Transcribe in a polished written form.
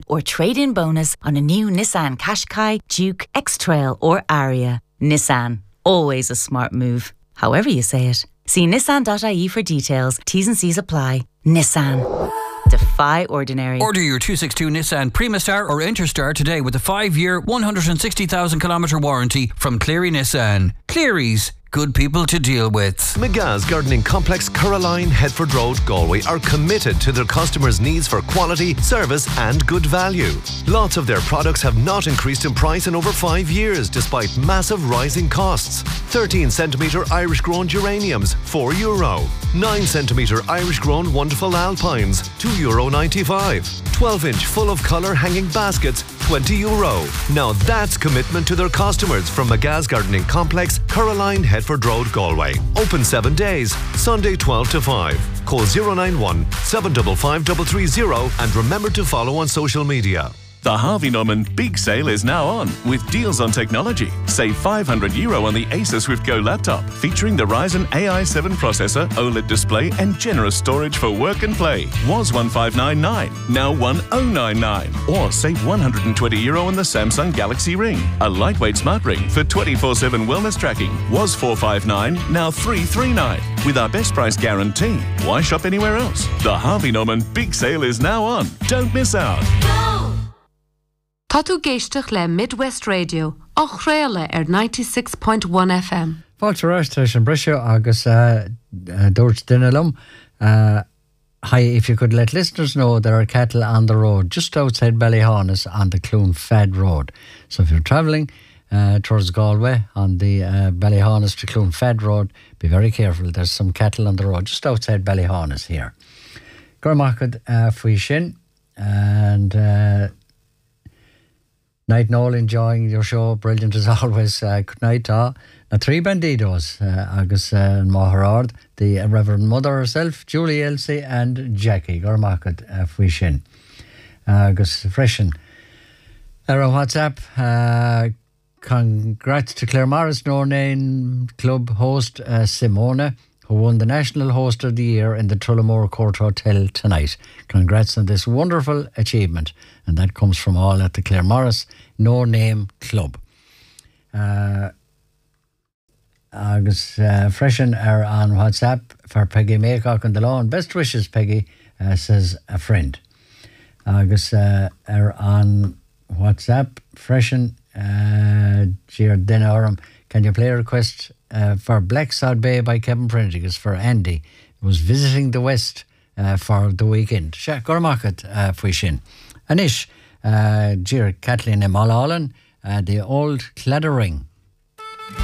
or trade-in bonus on a new Nissan Qashqai, Duke, X-Trail or Aria. Nissan, always a smart move. However you say it. See nissan.ie for details. T's and C's apply. Nissan. Defy ordinary. Order your 262 Nissan Primastar or Interstar today with a 5-year, 160,000 kilometre warranty from Cleary Nissan. Cleary's. Good people to deal with. McGa's Gardening Complex, Caroline, Headford Road, Galway are committed to their customers' needs for quality, service and good value. Lots of their products have not increased in price in over 5 years despite massive rising costs. 13cm Irish grown geraniums, €4. 9cm Irish grown wonderful alpines, €2.95. 12-inch full of colour hanging baskets, €20. Now that's commitment to their customers from McGa's Gardening Complex, Caroline, Headford Road, Galway. Open 7 days, Sunday 12 to 5. Call 091 755 330 and remember to follow on social media. The Harvey Norman Big Sale is now on with deals on technology. Save €500 on the Acer Swift Go laptop featuring the Ryzen AI7 processor, OLED display and generous storage for work and play. Was $1,599, now $1,099. Or save €120 on the Samsung Galaxy Ring. A lightweight smart ring for 24/7 wellness tracking. Was $459, now $339. With our best price guarantee. Why shop anywhere else? The Harvey Norman Big Sale is now on. Don't miss out. Tá tú géisteach le Midwest Radio, ach réile 96.1 FM. Fáilte ráis an brisio agus dúirt duine hi, if you could let listeners know there are cattle on the road just outside Ballyhaunis on the Clune Fed Road. So if you're travelling towards Galway on the Ballyhaunis to Clune Fed Road, be very careful. There's some cattle on the road just outside Ballyhaunis here. Gormachad faoi sin and night Noel, enjoying your show, brilliant as always. Good night na three bandidos agus Maharard, the Reverend Mother herself, Julie, Elsie and Jackie. Gormachad faoi sin agus freshen ar on WhatsApp. Congrats to Claire Morris, Nornane Club host Simona, who won the National Host of the Year in the Tullamore Court Hotel tonight. Congrats on this wonderful achievement. And that comes from all at the Claire Morris No Name Club. Agus freshen are on WhatsApp for Peggy Maycock and the Lawn. Best wishes, Peggy, says a friend. Agus are on WhatsApp freshen Gere Denorum. Can you play a request for Black Sod Bay by Kevin Prendergast for Andy, who was visiting the West for the weekend. Gormachad faoi sin. Anish, Gere Kathleen Mulholland, the old claddering